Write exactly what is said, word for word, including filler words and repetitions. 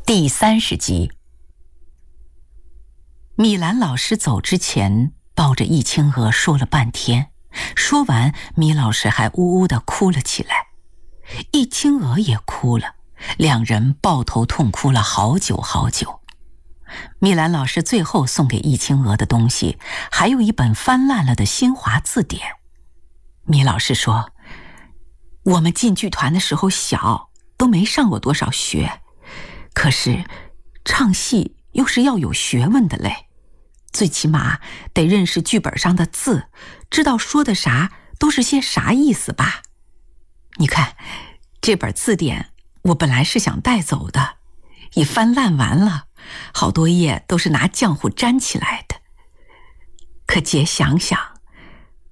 第三十集。米兰老师走之前抱着易清娥说了半天，说完米老师还呜呜地哭了起来，易清娥也哭了，两人抱头痛哭了好久好久。米兰老师最后送给易清娥的东西还有一本翻烂了的新华字典。米老师说，我们进剧团的时候小，都没上过多少学，可是唱戏又是要有学问的嘞，最起码得认识剧本上的字，知道说的啥都是些啥意思吧。你看这本字典我本来是想带走的，一翻烂完了，好多页都是拿浆糊粘起来的。可姐想想，